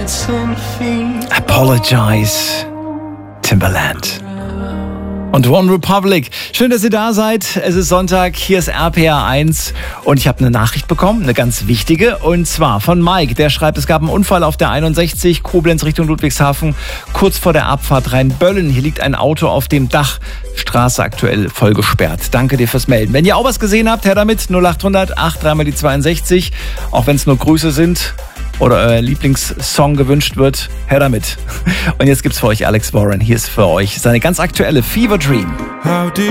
Apologize, Timbaland. Und One Republic. Schön, dass ihr da seid. Es ist Sonntag, hier ist RPR 1 und ich habe eine Nachricht bekommen, eine ganz wichtige, und zwar von Mike. Der schreibt, es gab einen Unfall auf der 61, Koblenz Richtung Ludwigshafen, kurz vor der Abfahrt Rheinböllen. Hier liegt ein Auto auf dem Dach, Straße aktuell voll gesperrt. Danke dir fürs Melden. Wenn ihr auch was gesehen habt, her damit, 0800 83 die 62, auch wenn es nur Grüße sind oder euer Lieblingssong gewünscht wird, her damit. Und jetzt gibt's für euch Alex Warren. Hier ist für euch seine ganz aktuelle Fever Dream. How deep